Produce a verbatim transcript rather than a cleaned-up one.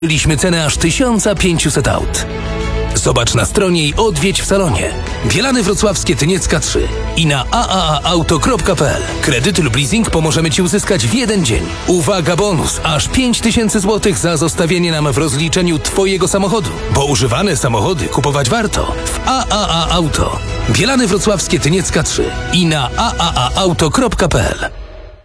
Liśmy cenę aż tysiąc pięćset aut. Zobacz na stronie i odwiedź w salonie. Bielany Wrocławskie Tyniecka trzy i na a a a auto kropka p l. Kredyty lub leasing pomożemy Ci uzyskać w jeden dzień. Uwaga, bonus! Aż pięć tysięcy złotych za zostawienie nam w rozliczeniu Twojego samochodu. Bo używane samochody kupować warto w a a a auto. Bielany Wrocławskie Tyniecka trzy i na a a a auto kropka p l.